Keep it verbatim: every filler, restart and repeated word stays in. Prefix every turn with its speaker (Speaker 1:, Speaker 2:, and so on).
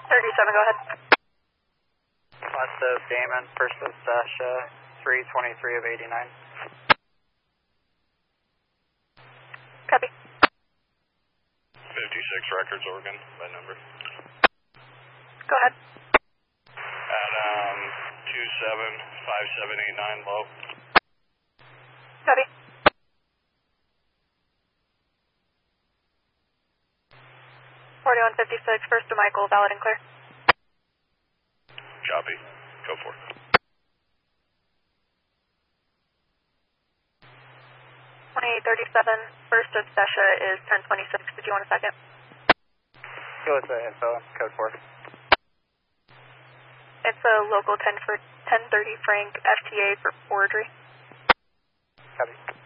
Speaker 1: thirty-seven, go ahead.
Speaker 2: West of Damon, first of Sasha, three twenty-three of eighty-nine.
Speaker 1: Copy.
Speaker 3: fifty-six Records, Oregon, by number.
Speaker 1: Go ahead.
Speaker 3: Adam, two seven five seven eight nine, low.
Speaker 1: Copy. forty-one fifty-six, first to Michael, valid and clear.
Speaker 3: Copy. Go for it.
Speaker 1: twenty-eight thirty-seven, first of Sasha is ten twenty-six. Did you want a second?
Speaker 2: Go with the info, code four.
Speaker 1: It's a local ten for ten thirty Frank F T A for forgery.
Speaker 2: Copy.